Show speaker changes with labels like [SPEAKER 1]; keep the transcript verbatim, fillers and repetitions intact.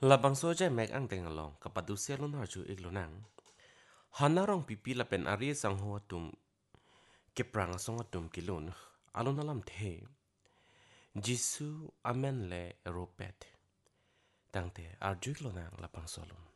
[SPEAKER 1] Labang soja mek ang tengalong kapadu selon harju iglonang. Hanarong pipi la pen ari sang ho tum keprang song tum kilun. Alon alam the. Jisu amen le ropet. Tangte arju iglonang labang solon.